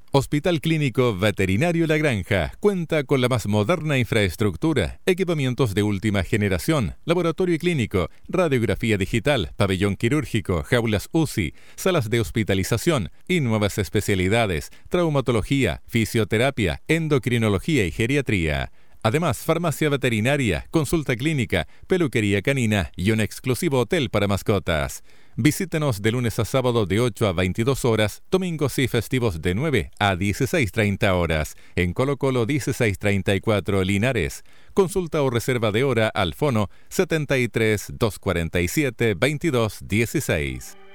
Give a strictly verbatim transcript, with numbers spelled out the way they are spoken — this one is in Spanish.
Hospital Clínico Veterinario La Granja cuenta con la más moderna infraestructura, equipamientos de última generación, laboratorio clínico, radiografía digital, pabellón quirúrgico, jaulas U C I, salas de hospitalización y nuevas especialidades, traumatología, fisioterapia, endocrinología y geriatría. Además, farmacia veterinaria, consulta clínica, peluquería canina y un exclusivo hotel para mascotas. Visítenos de lunes a sábado de ocho a veintidós horas, domingos y festivos de nueve a dieciséis treinta horas, en Colo Colo dieciséis treinta y cuatro Linares. Consulta o reserva de hora al fono setenta y tres, doscientos cuarenta y siete, veintidós dieciséis.